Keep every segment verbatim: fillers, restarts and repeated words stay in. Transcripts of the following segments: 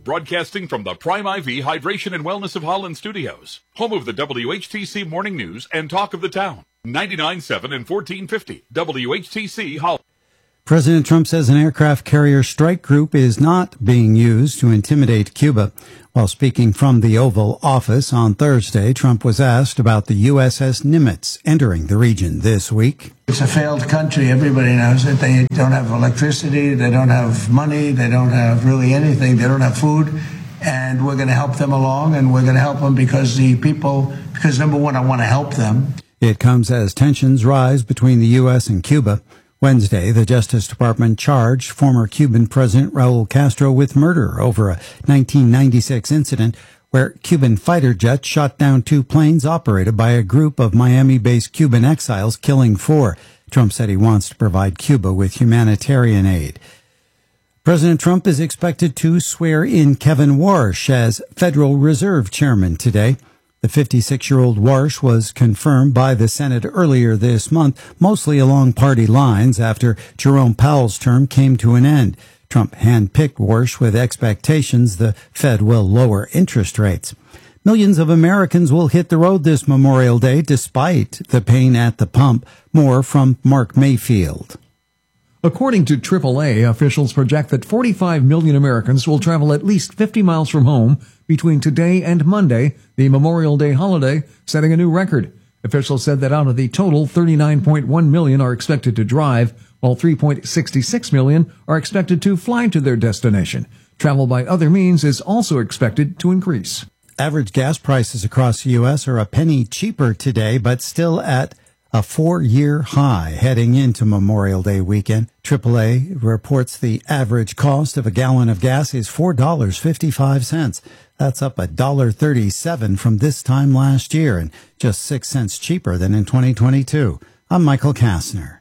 broadcasting from the Prime I V Hydration and Wellness of Holland studios, home of the W H T C Morning News and Talk of the Town, ninety-nine point seven and fourteen fifty W H T C Holland. President Trump says an aircraft carrier strike group is not being used to intimidate Cuba. While speaking from the Oval Office on Thursday, Trump was asked about the U S S Nimitz entering the region this week. It's a failed country. Everybody knows it. They don't have electricity. They don't have money. They don't have really anything. They don't have food. And we're going to help them along, and we're going to help them because the people, because number one, I want to help them. It comes as tensions rise between the U S and Cuba. Wednesday, the Justice Department charged former Cuban President Raul Castro with murder over a nineteen ninety-six incident where Cuban fighter jets shot down two planes operated by a group of Miami-based Cuban exiles, killing four. Trump said he wants to provide Cuba with humanitarian aid. President Trump is expected to swear in Kevin Warsh as Federal Reserve Chairman today. The fifty-six-year-old Warsh was confirmed by the Senate earlier this month, mostly along party lines after Jerome Powell's term came to an end. Trump handpicked Warsh with expectations the Fed will lower interest rates. Millions of Americans will hit the road this Memorial Day despite the pain at the pump. More from Mark Mayfield. According to triple A, officials project that forty-five million Americans will travel at least fifty miles from home between today and Monday, the Memorial Day holiday, setting a new record. Officials said that out of the total, thirty-nine point one million are expected to drive, while three point six six million are expected to fly to their destination. Travel by other means is also expected to increase. Average gas prices across the U S are a penny cheaper today, but still at a four-year high heading into Memorial Day weekend. triple A reports the average cost of a gallon of gas is four dollars and fifty-five cents. That's up one dollar and thirty-seven cents from this time last year and just six cents cheaper than in twenty twenty-two. I'm Michael Kastner.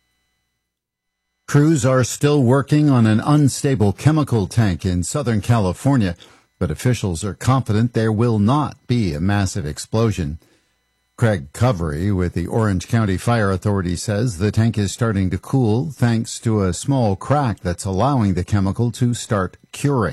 Crews are still working on an unstable chemical tank in Southern California, but officials are confident there will not be a massive explosion. Craig Covery with the Orange County Fire Authority says the tank is starting to cool thanks to a small crack that's allowing the chemical to start curing.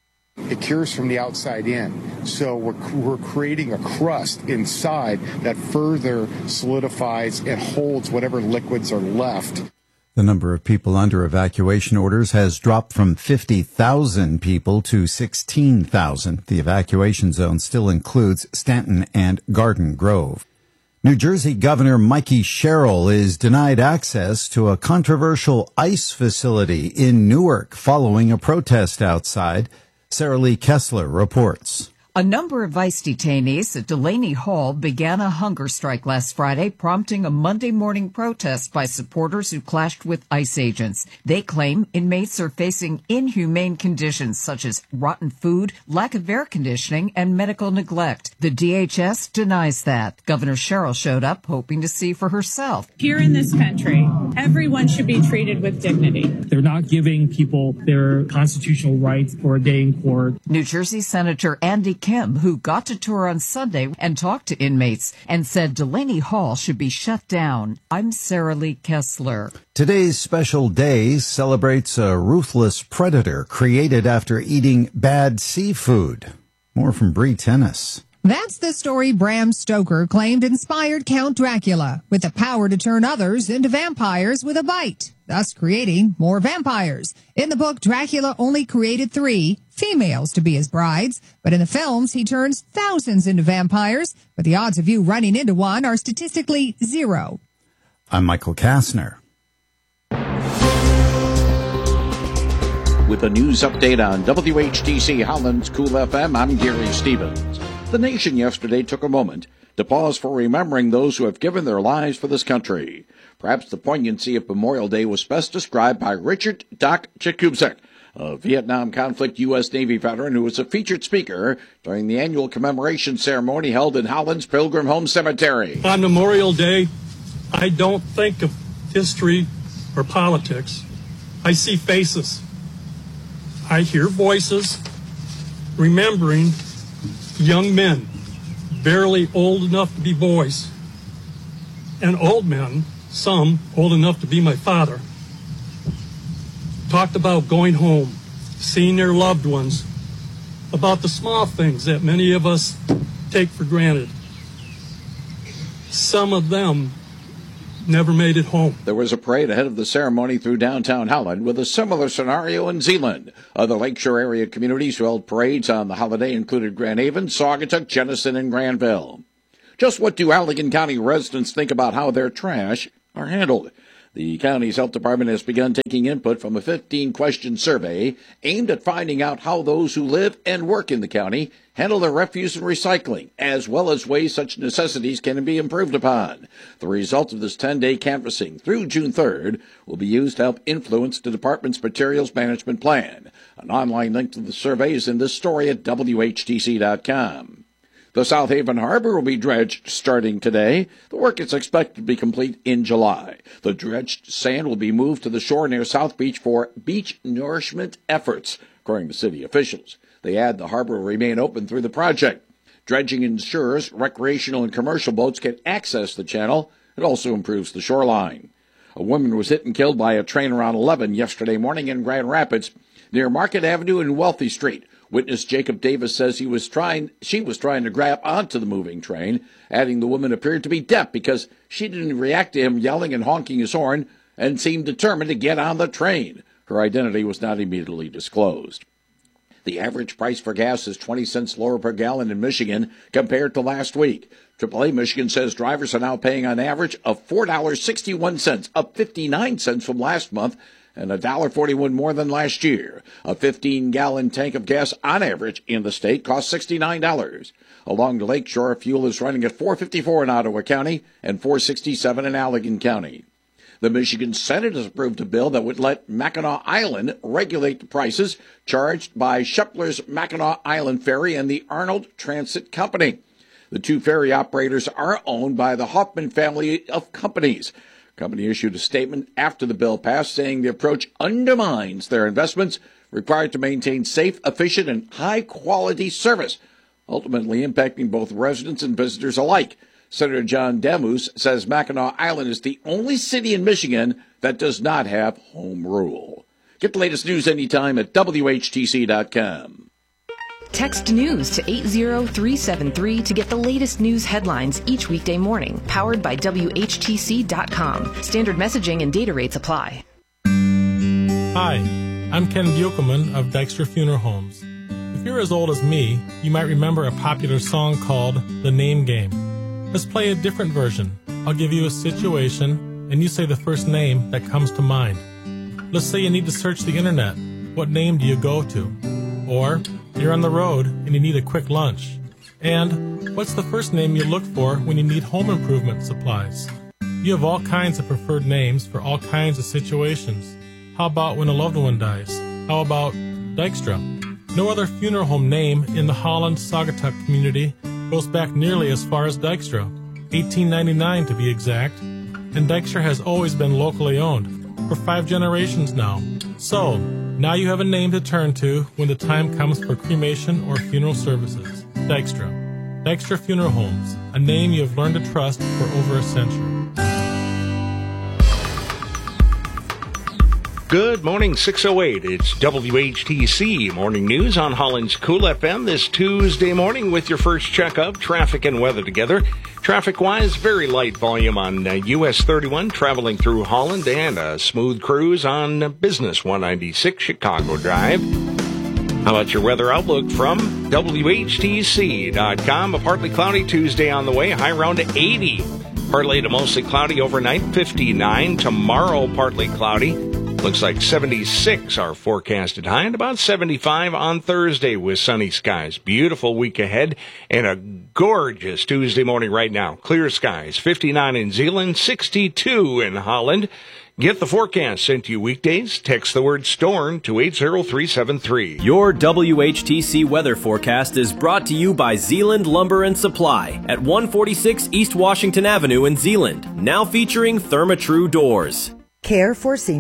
It cures from the outside in, so we're, we're creating a crust inside that further solidifies and holds whatever liquids are left. The number of people under evacuation orders has dropped from fifty thousand people to sixteen thousand. The evacuation zone still includes Stanton and Garden Grove. New Jersey Governor Mikey Sherrill is denied access to a controversial ICE facility in Newark following a protest outside. Sarah Lee Kessler reports. A number of ICE detainees at Delaney Hall began a hunger strike last Friday, prompting a Monday morning protest by supporters who clashed with ICE agents. They claim inmates are facing inhumane conditions such as rotten food, lack of air conditioning, and medical neglect. The D H S denies that. Governor Sherrill showed up hoping to see for herself. Here in this country, everyone should be treated with dignity. They're not giving people their constitutional rights for a day in court. New Jersey Senator Andy Kim, who got to tour on Sunday and talked to inmates and said Delaney Hall should be shut down. I'm Sarah Lee Kessler. Today's special day celebrates a ruthless predator created after eating bad seafood. More from Bree Tennis. That's the story Bram Stoker claimed inspired Count Dracula, with the power to turn others into vampires with a bite, thus creating more vampires. In the book, Dracula only created three females to be his brides, but in the films, he turns thousands into vampires, but the odds of you running into one are statistically zero. I'm Michael Kastner. With a news update on W H T C Holland's Cool F M, I'm Gary Stevens. The nation yesterday took a moment to pause for remembering those who have given their lives for this country. Perhaps the poignancy of Memorial Day was best described by Richard Doc Chakubzik, a Vietnam conflict U S Navy veteran who was a featured speaker during the annual commemoration ceremony held in Holland's Pilgrim Home Cemetery. On Memorial Day, I don't think of history or politics. I see faces. I hear voices, remembering young men, barely old enough to be boys, and old men, some old enough to be my father, talked about going home, seeing their loved ones, about the small things that many of us take for granted. Some of them never made it home. There was a parade ahead of the ceremony through downtown Holland with a similar scenario in Zeeland. Other Lakeshore area communities who held parades on the holiday included Grand Haven, Saugatuck, Jenison, and Granville. Just what do Allegan County residents think about how their trash are handled? The county's health department has begun taking input from a fifteen-question survey aimed at finding out how those who live and work in the county handle their refuse and recycling, as well as ways such necessities can be improved upon. The result of this ten-day canvassing through June third will be used to help influence the department's materials management plan. An online link to the survey is in this story at W H T C dot com. The South Haven Harbor will be dredged starting today. The work is expected to be complete in July. The dredged sand will be moved to the shore near South Beach for beach nourishment efforts, according to city officials. They add the harbor will remain open through the project. Dredging ensures recreational and commercial boats can access the channel. It also improves the shoreline. A woman was hit and killed by a train around eleven yesterday morning in Grand Rapids near Market Avenue and Wealthy Street. Witness Jacob Davis says he was trying, she was trying to grab onto the moving train, adding the woman appeared to be deaf because she didn't react to him yelling and honking his horn and seemed determined to get on the train. Her identity was not immediately disclosed. The average price for gas is twenty cents lower per gallon in Michigan compared to last week. triple A Michigan says drivers are now paying an average of four dollars and sixty-one cents, up fifty-nine cents from last month, and one dollar and forty-one cents more than last year. A fifteen-gallon tank of gas on average in the state costs sixty-nine dollars. Along the lakeshore, fuel is running at four dollars and fifty-four cents in Ottawa County and four dollars and sixty-seven cents in Allegan County. The Michigan Senate has approved a bill that would let Mackinac Island regulate the prices charged by Shepler's Mackinac Island Ferry and the Arnold Transit Company. The two ferry operators are owned by the Hoffman family of companies. The company issued a statement after the bill passed saying the approach undermines their investments required to maintain safe, efficient, and high-quality service, ultimately impacting both residents and visitors alike. Senator John Demus says Mackinac Island is the only city in Michigan that does not have home rule. Get the latest news anytime at W H T C dot com. Text news to eight zero three seven three to get the latest news headlines each weekday morning. Powered by W H T C dot com. Standard messaging and data rates apply. Hi, I'm Ken Buchelman of Dykstra Funeral Homes. If you're as old as me, you might remember a popular song called The Name Game. Let's play a different version. I'll give you a situation, and you say the first name that comes to mind. Let's say you need to search the internet. What name do you go to? Or you're on the road and you need a quick lunch. And what's the first name you look for when you need home improvement supplies? You have all kinds of preferred names for all kinds of situations. How about when a loved one dies? How about Dykstra? No other funeral home name in the Holland Saugatuck community goes back nearly as far as Dykstra, eighteen ninety-nine to be exact, and Dykstra has always been locally owned, for five generations now. So, now you have a name to turn to when the time comes for cremation or funeral services. Dykstra. Dykstra Funeral Homes, a name you have learned to trust for over a century. Good morning, six oh eight. It's W H T C Morning News on Holland's Cool F M this Tuesday morning with your first check of traffic and weather together. Traffic-wise, very light volume on uh, U S thirty-one traveling through Holland and a smooth cruise on uh, Business one ninety-six Chicago Drive. How about your weather outlook from W H T C dot com? A partly cloudy Tuesday on the way, high around eighty. Partly to mostly cloudy overnight, fifty-nine. Tomorrow, partly cloudy. Looks like seventy-six are forecasted high and about seventy-five on Thursday with sunny skies. Beautiful week ahead and a gorgeous Tuesday morning right now. Clear skies, fifty-nine in Zeeland, sixty-two in Holland. Get the forecast sent to you weekdays. Text the word STORM to eight zero three seven three. Your W H T C weather forecast is brought to you by Zeeland Lumber and Supply at one forty-six East Washington Avenue in Zeeland. Now featuring Therma-Tru doors. Care for seniors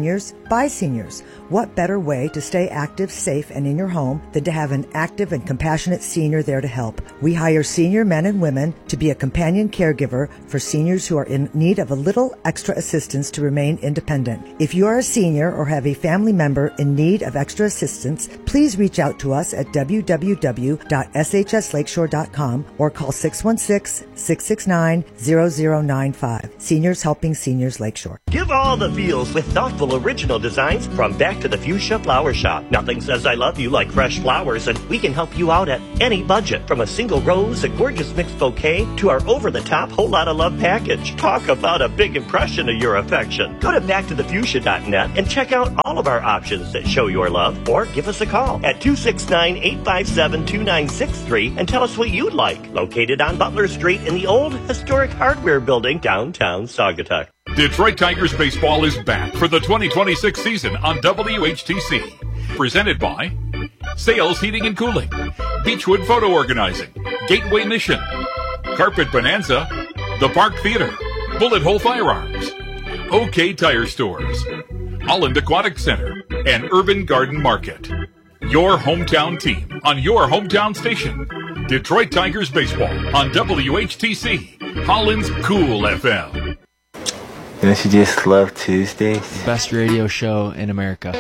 by seniors. What better way to stay active, safe, and in your home than to have an active and compassionate senior there to help? We hire senior men and women to be a companion caregiver for seniors who are in need of a little extra assistance to remain independent. If you are a senior or have a family member in need of extra assistance, please reach out to us at w w w dot s h s lakeshore dot com or call six one six, six six nine, zero zero nine five. Seniors Helping Seniors Lakeshore. Give all the feels with thoughtful original designs from Back to the Fuchsia Flower Shop. Nothing says I love you like fresh flowers, and we can help you out at any budget. From a single rose, a gorgeous mixed bouquet, to our over-the-top whole lot of love package. Talk about a big impression of your affection. Go to back to the fuchsia dot net and check out all of our options that show your love, or give us a call at two six nine, eight five seven, two nine six three and tell us what you'd like. Located on Butler Street in the old historic hardware building downtown Saugatuck. Detroit Tigers baseball is back for the twenty twenty-six season on W H T C. Presented by Sales Heating and Cooling, Beechwood Photo Organizing, Gateway Mission, Carpet Bonanza, The Park Theater, Bullet Hole Firearms, OK Tire Stores, Holland Aquatic Center, and Urban Garden Market. Your hometown team on your hometown station. Detroit Tigers baseball on W H T C, Holland's Cool F M. Don't you just love Tuesdays? Best radio show in America.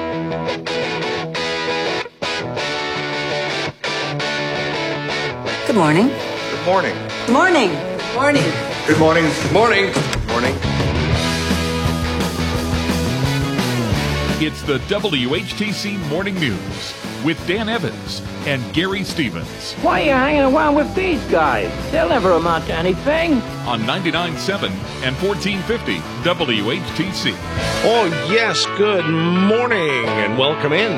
Good morning. Good morning. Good morning. Good morning. Good morning. Good morning. Good morning. It's the W H T C Morning News with Dan Evans and Gary Stevens. Why are you hanging around with these guys? They'll never amount to anything. On ninety-nine point seven and fourteen fifty W H T C. Oh, yes. Good morning and welcome in.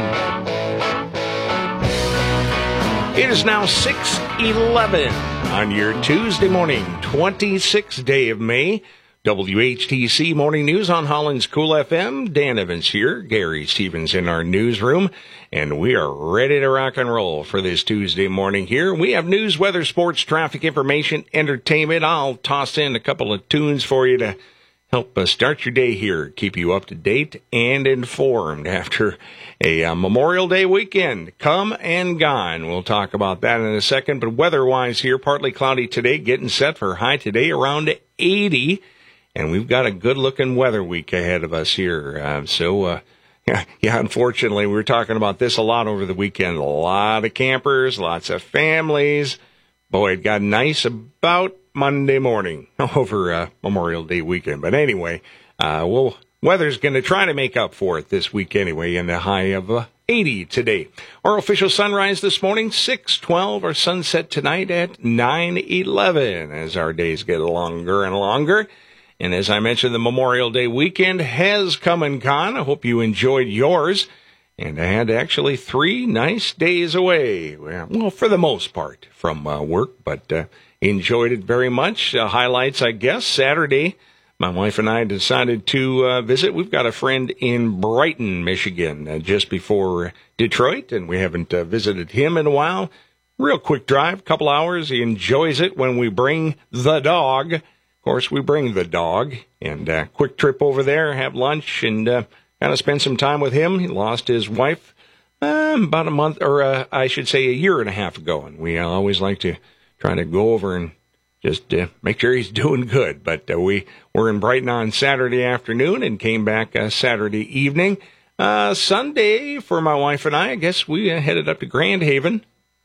It is now six eleven on your Tuesday morning, twenty-sixth day of May. W H T C Morning News on Holland's Cool F M. Dan Evans here, Gary Stevens in our newsroom, and we are ready to rock and roll for this Tuesday morning here. We have news, weather, sports, traffic information, entertainment. I'll toss in a couple of tunes for you to help uh, start your day here, keep you up to date and informed after a uh, Memorial Day weekend come and gone. We'll talk about that in a second, but weather-wise here, partly cloudy today, getting set for high today around eighty. And we've got a good-looking weather week ahead of us here. Uh, so, uh, yeah, yeah, unfortunately, we were talking about this a lot over the weekend. A lot of campers, lots of families. Boy, it got nice about Monday morning over uh, Memorial Day weekend. But anyway, uh, well, weather's going to try to make up for it this week anyway, in the high of uh, eighty today. Our official sunrise this morning, six twelve. Our sunset tonight at nine eleven as our days get longer and longer. And as I mentioned, the Memorial Day weekend has come and gone. I hope you enjoyed yours. And I had actually three nice days away. Well, for the most part from uh, work, but uh, enjoyed it very much. Uh, highlights, I guess, Saturday, my wife and I decided to uh, visit. We've got a friend in Brighton, Michigan, uh, just before Detroit, and we haven't uh, visited him in a while. Real quick drive, couple hours. He enjoys it when we bring the dog. Of course, we bring the dog, and uh, quick trip over there, have lunch, and uh, kind of spend some time with him. He lost his wife uh, about a month, or uh, I should say a year and a half ago, and we uh, always like to try to go over and just uh, make sure he's doing good. But uh, we were in Brighton on Saturday afternoon and came back uh, Saturday evening. Uh, Sunday, for my wife and I, I guess we uh, headed up to Grand Haven.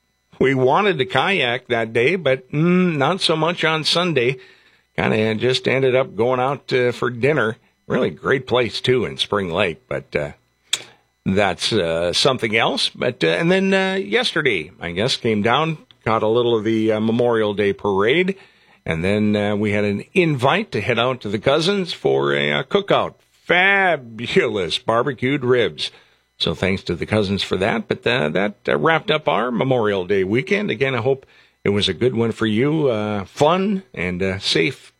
We wanted to kayak that day, but mm, not so much on Sunday. Kind of just ended up going out uh, for dinner. Really great place, too, in Spring Lake, but uh, that's uh, something else. But uh, and then uh, yesterday, I guess, came down, caught a little of the uh, Memorial Day parade, and then uh, we had an invite to head out to the Cousins for a uh, cookout. Fabulous barbecued ribs. So thanks to the Cousins for that. But uh, that uh, wrapped up our Memorial Day weekend. Again, I hope it was a good one for you, uh, fun and uh, safe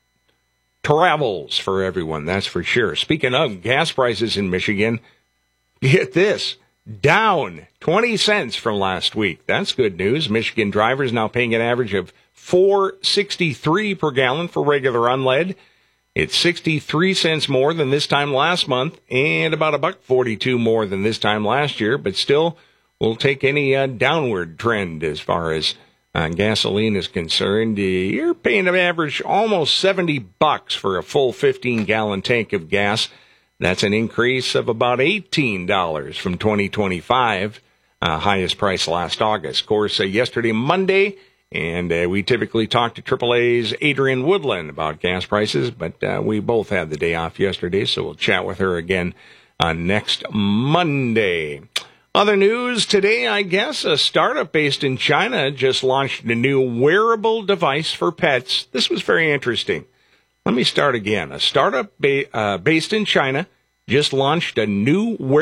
travels for everyone, that's for sure. Speaking of gas prices in Michigan, get this, down twenty cents from last week. That's good news. Michigan drivers now paying an average of four dollars and sixty-three cents per gallon for regular unlead, It's sixty-three cents more than this time last month and about a buck forty-two more than this time last year, but still we'll take any uh, downward trend as far as uh, gasoline is concerned. You're paying an average almost seventy bucks for a full fifteen gallon tank of gas. That's an increase of about eighteen dollars from twenty twenty-five, uh, highest price last August. Of course, uh, yesterday, Monday, and uh, we typically talk to triple A's Adrian Woodland about gas prices, but uh, we both had the day off yesterday, so we'll chat with her again uh, next Monday. Other news today, I guess, a startup based in China just launched a new wearable device for pets. This was very interesting. Let me start again. A startup ba- uh, based in China just launched a new wearable